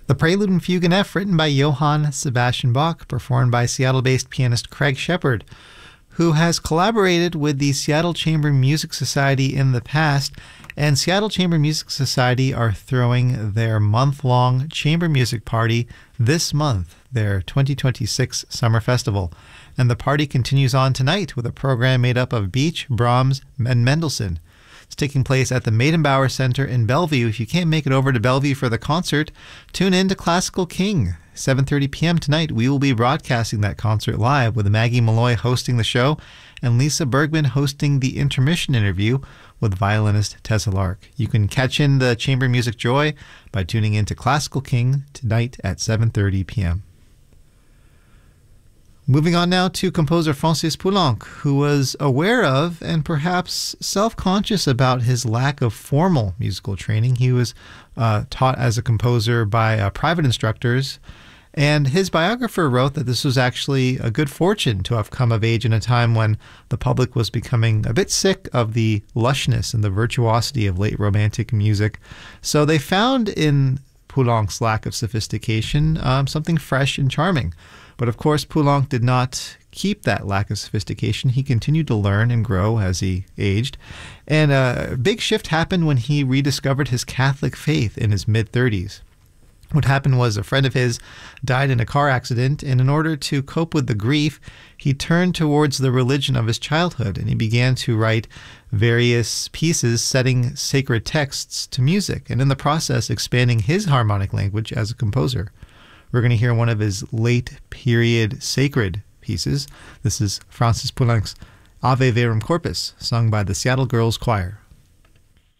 The Prelude and Fugue in F, written by Johann Sebastian Bach, performed by Seattle-based pianist Craig Shepard, who has collaborated with the Seattle Chamber Music Society in the past, and Seattle Chamber Music Society are throwing their month-long chamber music party this month, their 2026 Summer Festival. And the party continues on tonight with a program made up of Beach, Brahms, and Mendelssohn. It's taking place at the Meydenbauer Center in Bellevue. If you can't make it over to Bellevue for the concert, tune in to Classical King. 7:30 p.m. tonight, we will be broadcasting that concert live with Maggie Malloy hosting the show and Lisa Bergman hosting the intermission interview with violinist Tessa Lark. You can catch in the chamber music joy by tuning in to Classical King tonight at 7:30 p.m. Moving on now to composer Francis Poulenc, who was aware of and perhaps self-conscious about his lack of formal musical training. He was taught as a composer by private instructors, and his biographer wrote that this was actually a good fortune to have come of age in a time when the public was becoming a bit sick of the lushness and the virtuosity of late Romantic music. So they found in Poulenc's lack of sophistication something fresh and charming. But of course, Poulenc did not keep that lack of sophistication. He continued to learn and grow as he aged. And a big shift happened when he rediscovered his Catholic faith in his mid-30s. What happened was a friend of his died in a car accident, and in order to cope with the grief, he turned towards the religion of his childhood, and he began to write various pieces setting sacred texts to music, and in the process expanding his harmonic language as a composer. We're going to hear one of his late period sacred pieces. This is Francis Poulenc's Ave Verum Corpus, sung by the Seattle Girls Choir.